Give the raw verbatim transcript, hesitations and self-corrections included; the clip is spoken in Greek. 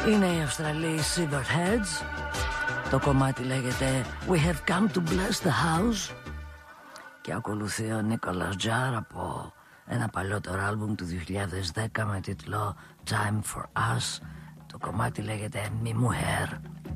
Είναι οι Αυστραλοί Silverheads. Το κομμάτι λέγεται We have come to bless the house. Και ακολουθεί ο Νίκολας Τζάρ από ένα παλιότερο άλμπουμ του δύο χιλιάδες δέκα με τίτλο Time for Us. Το κομμάτι λέγεται Mi Mujer.